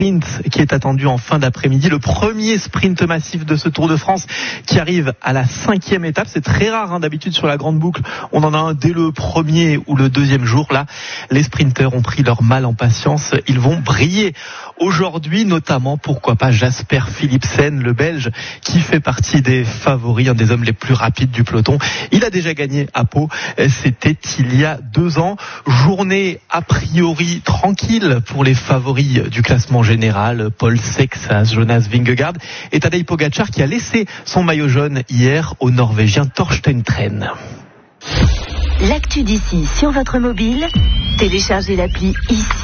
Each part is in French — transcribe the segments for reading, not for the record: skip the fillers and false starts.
qui est attendu en fin d'après-midi, le premier sprint massif de ce Tour de France qui arrive à la 5e étape. C'est très rare, d'habitude sur la grande boucle, on en a un dès le premier ou le deuxième jour. Là, les sprinteurs ont pris leur mal en patience, ils vont briller aujourd'hui, notamment, pourquoi pas, Jasper Philipsen, le Belge, qui fait partie des favoris, un des hommes les plus rapides du peloton. Il a déjà gagné à Pau, c'était il y a 2 ans. Journée a priori tranquille pour les favoris du classement général, Paul Sexas, Jonas Vingegaard et Tadej Pogačar qui a laissé son maillot jaune hier au Norvégien Torsten Tren. L'actu d'ici sur votre mobile, téléchargez l'appli ici.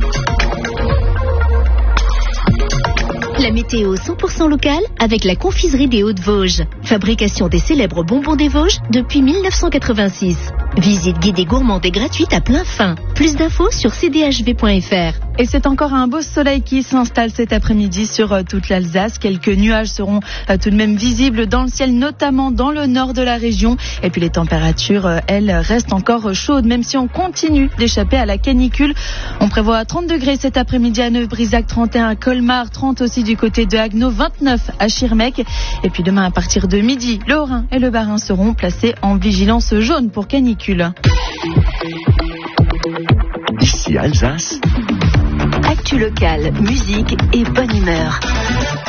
La météo 100% locale avec la confiserie des Hauts-de-Vosges. Fabrication des célèbres bonbons des Vosges depuis 1986. Visite guidée gourmande et gratuite à plein fin. Plus d'infos sur cdhv.fr. Et c'est encore un beau soleil qui s'installe cet après-midi sur toute l'Alsace. Quelques nuages seront tout de même visibles dans le ciel, notamment dans le nord de la région. Et puis les températures, elles, restent encore chaudes, même si on continue d'échapper à la canicule. On prévoit 30 degrés cet après-midi à Neuf-Brisac, 31 à Colmar, 30 aussi du côté de Haguenau, 29 à Schirmeck. Et puis demain, à partir de midi, le Haut-Rhin et le Bas-Rhin seront placés en vigilance jaune pour canicule. Ici Alsace. Actu locale, musique et bonne humeur.